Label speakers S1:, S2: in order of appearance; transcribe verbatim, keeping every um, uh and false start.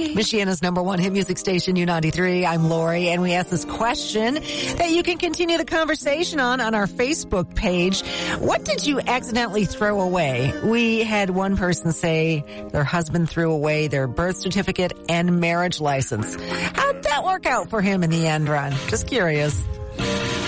S1: Michiana's number one hit music station, U ninety-three. I'm Lori, and we ask this question that you can continue the conversation on on our Facebook page. What did you accidentally throw away? We had one person say their husband threw away their birth certificate and marriage license. How'd that work out for him in the end run? Just curious.